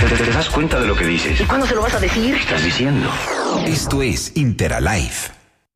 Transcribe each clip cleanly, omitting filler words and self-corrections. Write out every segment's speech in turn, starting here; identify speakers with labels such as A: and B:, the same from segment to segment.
A: ¿Te das cuenta de lo que dices?
B: ¿Y cuándo se lo vas a decir?
A: ¿Qué estás diciendo?
C: Esto es Interalife.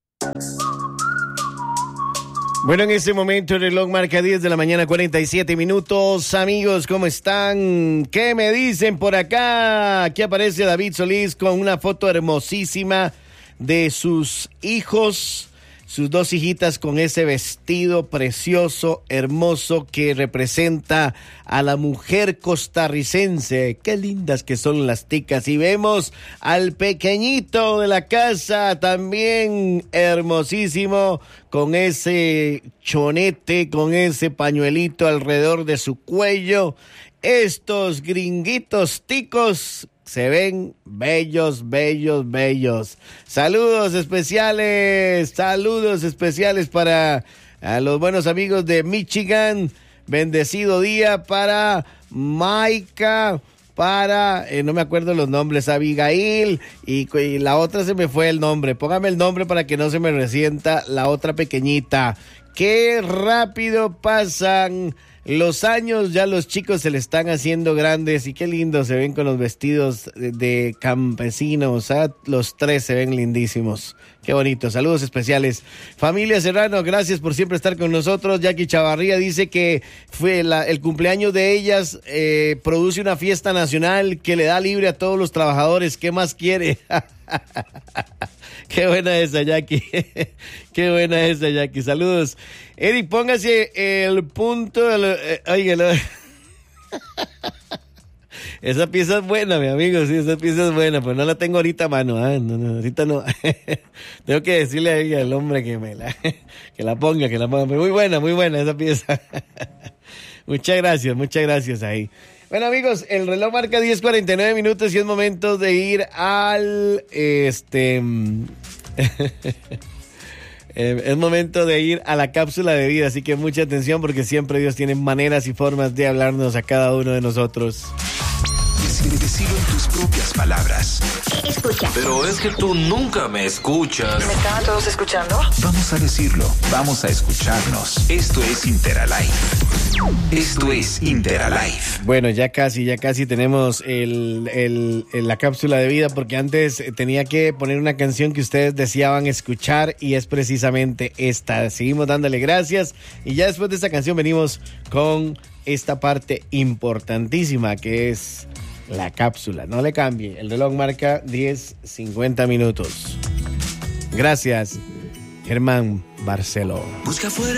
D: Bueno, en este momento el reloj marca 10 de la mañana, 47 minutos. Amigos, ¿cómo están? ¿Qué me dicen por acá? Aquí aparece David Solís con una foto hermosísima de sus hijos, sus dos hijitas con ese vestido precioso, hermoso, que representa a la mujer costarricense. Qué lindas que son las ticas. Y vemos al pequeñito de la casa, también hermosísimo, con ese chonete, con ese pañuelito alrededor de su cuello. Estos gringuitos ticos se ven bellos, bellos, bellos. Saludos especiales para los buenos amigos de Michigan. Bendecido día para Maika, para, no me acuerdo los nombres, Abigail, y la otra se me fue el nombre. Póngame el nombre para que no se me resienta la otra pequeñita. Qué rápido pasan los años, ya los chicos se le están haciendo grandes y qué lindo se ven con los vestidos de campesinos, ¿eh? Los tres se ven lindísimos. Qué bonito. Saludos especiales. Familia Serrano, gracias por siempre estar con nosotros. Jackie Chavarría dice que fue el cumpleaños de ellas, produce una fiesta nacional que le da libre a todos los trabajadores. ¿Qué más quiere? Qué buena esa, Jackie. Qué buena esa, Jackie. Saludos. Eric, póngase el punto. Esa pieza es buena, mi amigo. Sí, esa pieza es buena, pero no la tengo ahorita a mano. No, ahorita no. Tengo que decirle ahí al hombre que la ponga. Muy buena esa pieza. Muchas gracias ahí. Bueno, amigos, el reloj marca 10:49 minutos y es momento de ir al es momento de ir a la cápsula de vida, así que mucha atención porque siempre Dios tiene maneras y formas de hablarnos a cada uno de nosotros.
C: Decilo en tus propias palabras.
B: Escucha.
E: Pero es que tú nunca me escuchas.
B: ¿Me estaban todos escuchando?
C: Vamos a decirlo, vamos a escucharnos. Esto es Interalife.
D: Bueno, ya casi tenemos la cápsula de vida, porque antes tenía que poner una canción que ustedes deseaban escuchar y es precisamente esta. Seguimos dándole gracias y ya después de esta canción venimos con esta parte importantísima que es la cápsula. No le cambie, el reloj marca 10:50 minutos. Gracias, Germán Barceló.
E: Busca fuera.